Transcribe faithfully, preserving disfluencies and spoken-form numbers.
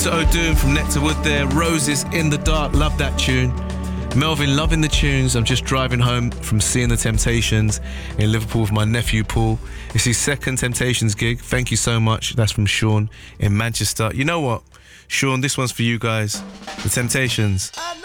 to O'Doon from Nectar Wood there. Roses in the Dark, love that tune. Melvin, loving the tunes. I'm just driving home from seeing the Temptations in Liverpool with my nephew Paul. It's his second Temptations gig. Thank you so much. That's from Sean in Manchester. You know what, Sean, this one's for you guys. The Temptations.